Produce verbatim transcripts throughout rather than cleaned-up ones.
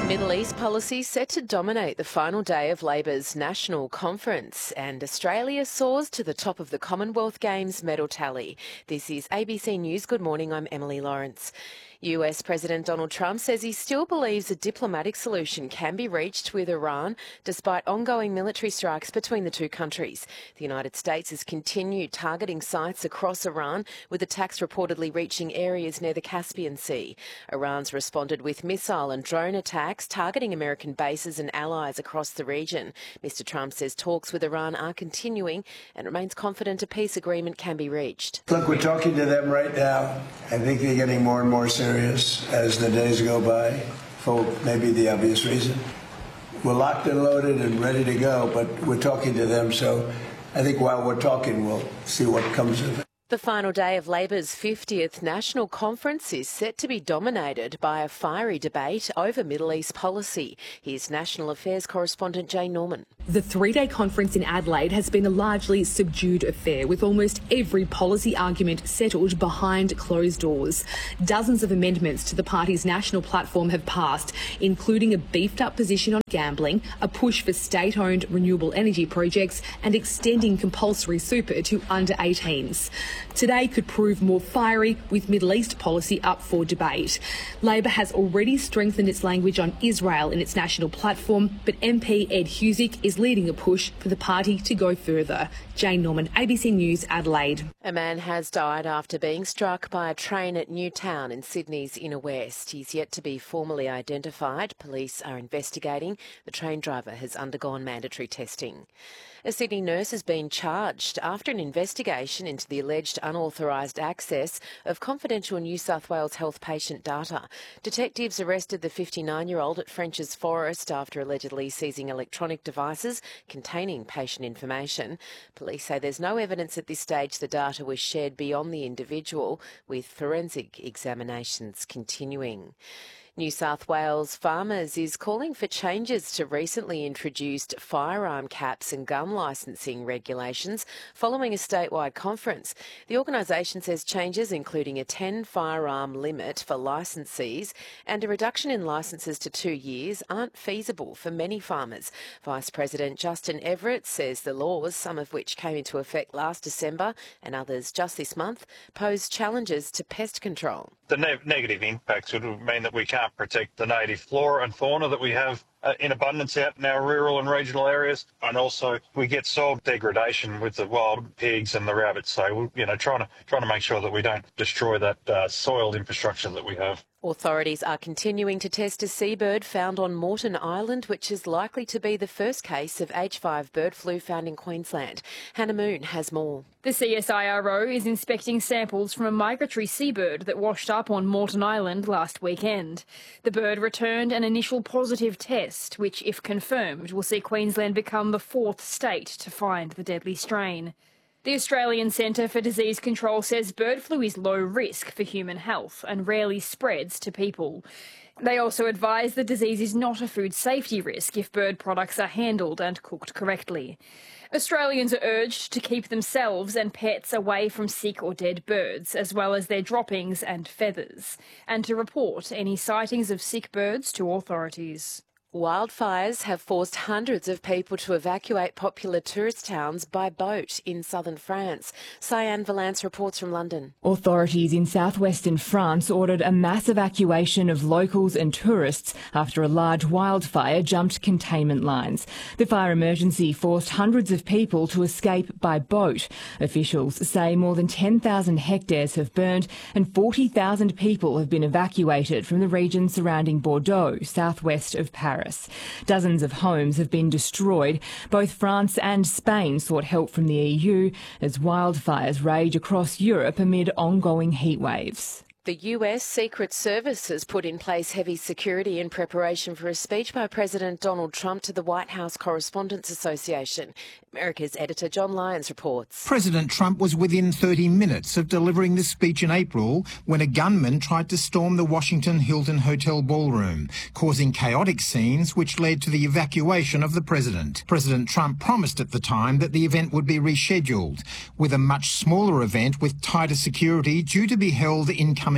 Middle East policy set to dominate the final day of Labor's national conference, and Australia soars to the top of the Commonwealth Games medal tally. This is A B C News. Good morning, I'm Emily Lawrence. U S President Donald Trump says he still believes a diplomatic solution can be reached with Iran despite ongoing military strikes between the two countries. The United States has continued targeting sites across Iran, with attacks reportedly reaching areas near the Caspian Sea. Iran's responded with missile and drone attacks targeting American bases and allies across the region. Mister Trump says talks with Iran are continuing and remains confident a peace agreement can be reached. Look, we're talking to them right now. I think they're getting more and more serious as the days go by, for maybe the obvious reason. We're locked and loaded and ready to go, but we're talking to them, so I think while we're talking, we'll see what comes of it. The final day of Labor's fiftieth National Conference is set to be dominated by a fiery debate over Middle East policy. Here's National Affairs correspondent Jane Norman. The three-day conference in Adelaide has been a largely subdued affair, with almost every policy argument settled behind closed doors. Dozens of amendments to the party's national platform have passed, including a beefed-up position on gambling, a push for state-owned renewable energy projects, and extending compulsory super to under eighteens. Today could prove more fiery, with Middle East policy up for debate. Labor has already strengthened its language on Israel in its national platform, but M P Ed Husic is leading a push for the party to go further. Jane Norman, A B C News, Adelaide. A man has died after being struck by a train at Newtown in Sydney's inner west. He's yet to be formally identified. Police are investigating. The train driver has undergone mandatory testing. A Sydney nurse has been charged after an investigation into the alleged unauthorised access of confidential New South Wales health patient data. Detectives arrested the fifty-nine-year-old at French's Forest after allegedly seizing electronic devices containing patient information. Police say there's no evidence at this stage the data was shared beyond the individual, with forensic examinations continuing. New South Wales Farmers is calling for changes to recently introduced firearm caps and gun licensing regulations following a statewide conference. The organisation says changes, including a ten firearm limit for licensees and a reduction in licences to two years, aren't feasible for many farmers. Vice President Justin Everett says the laws, some of which came into effect last December and others just this month, pose challenges to pest control. The ne- negative impacts would mean that we can't protect the native flora and fauna that we have uh, in abundance out in our rural and regional areas, and also we get soil degradation with the wild pigs and the rabbits. So, you know, trying to trying to make sure that we don't destroy that uh, soil infrastructure that we have. Authorities are continuing to test a seabird found on Moreton Island, which is likely to be the first case of H five bird flu found in Queensland. Hannah Moon has more. The C S I R O is inspecting samples from a migratory seabird that washed up on Moreton Island last weekend. The bird returned an initial positive test, which, if confirmed, will see Queensland become the fourth state to find the deadly strain. The Australian Centre for Disease Control says bird flu is low risk for human health and rarely spreads to people. They also advise the disease is not a food safety risk if bird products are handled and cooked correctly. Australians are urged to keep themselves and pets away from sick or dead birds, as well as their droppings and feathers, and to report any sightings of sick birds to authorities. Wildfires have forced hundreds of people to evacuate popular tourist towns by boat in southern France. Cyan Valance reports from London. Authorities in southwestern France ordered a mass evacuation of locals and tourists after a large wildfire jumped containment lines. The fire emergency forced hundreds of people to escape by boat. Officials say more than ten thousand hectares have burned and forty thousand people have been evacuated from the region surrounding Bordeaux, southwest of Paris. Dozens of homes have been destroyed. Both France and Spain sought help from the E U as wildfires rage across Europe amid ongoing heat waves. The U S Secret Service has put in place heavy security in preparation for a speech by President Donald Trump to the White House Correspondents Association. America's editor John Lyons reports. President Trump was within thirty minutes of delivering the speech in April when a gunman tried to storm the Washington Hilton Hotel ballroom, causing chaotic scenes which led to the evacuation of the president. President Trump promised at the time that the event would be rescheduled, with a much smaller event with tighter security due to be held in coming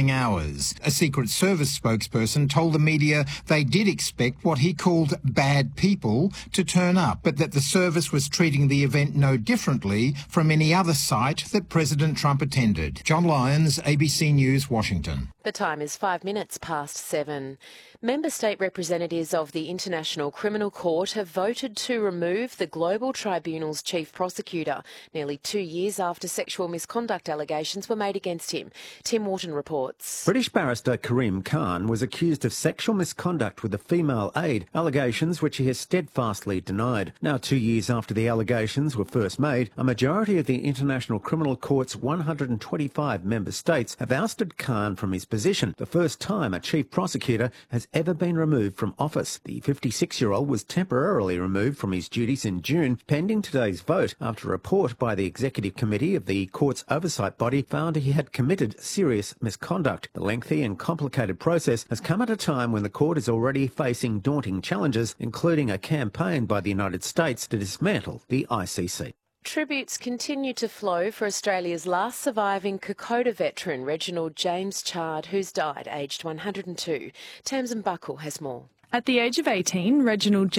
coming hours. A Secret Service spokesperson told the media they did expect what he called bad people to turn up, but that the service was treating the event no differently from any other site that President Trump attended. John Lyons, A B C News, Washington. The time is five minutes past seven. Member state representatives of the International Criminal Court have voted to remove the Global Tribunal's chief prosecutor, nearly two years after sexual misconduct allegations were made against him. Tim Wharton reports. British barrister Karim Khan was accused of sexual misconduct with a female aide, allegations which he has steadfastly denied. Now, two years after the allegations were first made, a majority of the International Criminal Court's one hundred twenty-five member states have ousted Khan from his position, the first time a chief prosecutor has ever been removed from office. The fifty-six-year-old was temporarily removed from his duties in June, pending today's vote after a report by the Executive Committee of the Court's oversight body found he had committed serious misconduct. The lengthy and complicated process has come at a time when the Court is already facing daunting challenges, including a campaign by the United States to dismantle the I C C. Tributes continue to flow for Australia's last surviving Kokoda veteran, Reginald James Chard, who's died aged one hundred and two. Tamsin Buckle has more. At the age of eighteen, Reginald